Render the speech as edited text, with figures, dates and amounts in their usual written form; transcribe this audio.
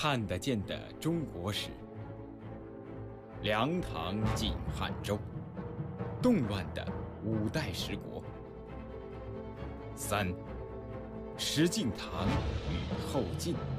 看得见的中国史。梁唐晋汉周，动乱的五代十国。3. 石敬瑭与后晋。